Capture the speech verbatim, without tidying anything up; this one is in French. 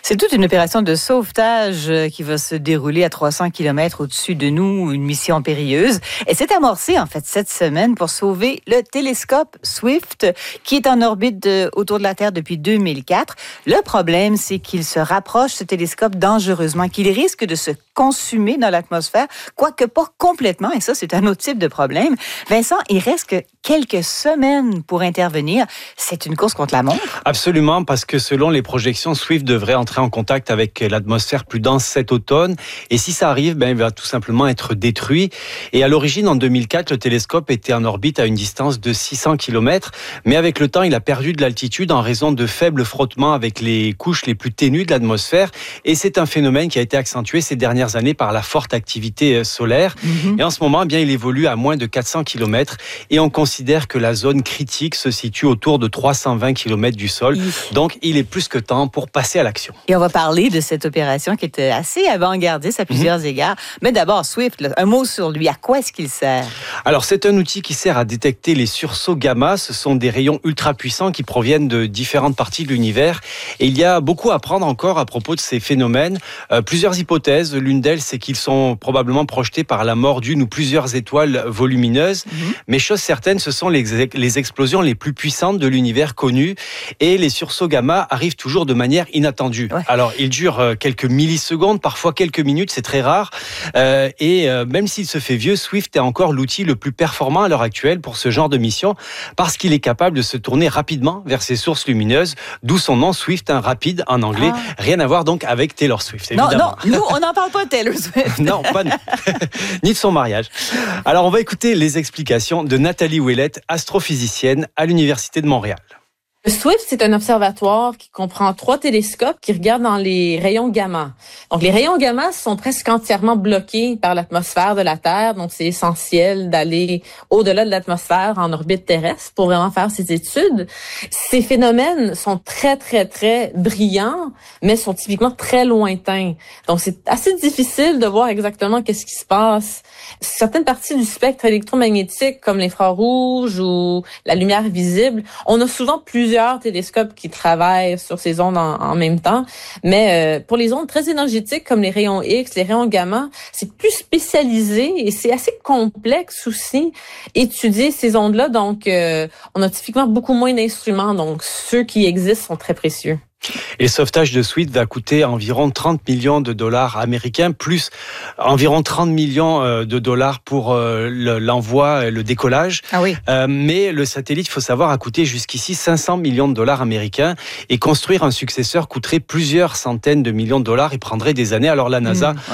C'est toute une opération de sauvetage qui va se dérouler à trois cents kilomètres au-dessus de nous, une mission périlleuse. Et c'est amorcé, en fait, cette semaine pour sauver le télescope Swift, qui est en orbite de, autour de la Terre depuis deux mille quatre. Le problème, c'est qu'il se rapproche, ce télescope, dangereusement, qu'il risque de se consumer dans l'atmosphère, quoique pas complètement, et ça, c'est un autre type de problème. Vincent, il reste que quelques semaines pour intervenir. C'est une course contre la montre? Absolument, parce que selon les projections, Swift devrait entrer en contact avec l'atmosphère plus dense cet automne. Et si ça arrive, ben, il va tout simplement être détruit. Et à l'origine, en deux mille quatre, le télescope était en orbite à une distance de six cents kilomètres. Mais avec le temps, il a perdu de l'altitude en raison de faibles frottements avec les couches les plus ténues de l'atmosphère. Et c'est un phénomène qui a été accentué ces dernières années par la forte activité solaire. Mm-hmm. Et en ce moment, eh bien, il évolue à moins de quatre cents kilomètres. Et on considère que la zone critique se situe autour de trois cent vingt kilomètres du sol. Oui. Donc, il est plus que temps pour passer à l'action. Et on va parler de cette opération qui est assez avant-gardiste à plusieurs mmh. égards. Mais d'abord, Swift, là, un mot sur lui. À quoi est-ce qu'il sert? Alors, c'est un outil qui sert à détecter les sursauts gamma. Ce sont des rayons ultra puissants qui proviennent de différentes parties de l'univers. Et il y a beaucoup à apprendre encore à propos de ces phénomènes. Euh, plusieurs hypothèses. L'une d'elles, c'est qu'ils sont probablement projetés par la mort d'une ou plusieurs étoiles volumineuses. Mmh. Mais chose certaine, ce sont les, les explosions les plus puissantes de l'univers connu. Et les sursauts gamma arrivent toujours de manière inattendue. Ouais. Alors, ils durent quelques millisecondes, parfois quelques minutes, c'est très rare. Euh, et euh, même s'il se fait vieux, Swift est encore l'outil le plus performant à l'heure actuelle pour ce genre de mission, parce qu'il est capable de se tourner rapidement vers ces sources lumineuses, d'où son nom Swift, un rapide en anglais. Ah. Rien à voir donc avec Taylor Swift, évidemment. Non, non, nous, on n'en parle pas de Taylor Swift. Non, pas nous. Ni de son mariage. Alors, on va écouter les explications de Nathalie Ouellette, astrophysicienne à l'Université de Montréal. Le Swift, c'est un observatoire qui comprend trois télescopes qui regardent dans les rayons gamma. Donc, les rayons gamma sont presque entièrement bloqués par l'atmosphère de la Terre. Donc, c'est essentiel d'aller au-delà de l'atmosphère en orbite terrestre pour vraiment faire ces études. Ces phénomènes sont très, très, très brillants, mais sont typiquement très lointains. Donc, c'est assez difficile de voir exactement qu'est-ce qui se passe. Certaines parties du spectre électromagnétique, comme l'infrarouge ou la lumière visible, on a souvent plusieurs télescopes qui travaillent sur ces ondes en, en même temps. Mais euh, pour les ondes très énergétiques comme les rayons X, les rayons gamma, c'est plus spécialisé et c'est assez complexe aussi étudier ces ondes-là. Donc, euh, on a typiquement beaucoup moins d'instruments. Donc, ceux qui existent sont très précieux. Et le sauvetage de Swift va coûter environ trente millions de dollars américains, plus environ trente millions de dollars pour l'envoi, le décollage. Ah oui. Euh, mais le satellite, il faut savoir, a coûté jusqu'ici cinq cents millions de dollars américains. Et construire un successeur coûterait plusieurs centaines de millions de dollars et prendrait des années. Alors la NASA mmh.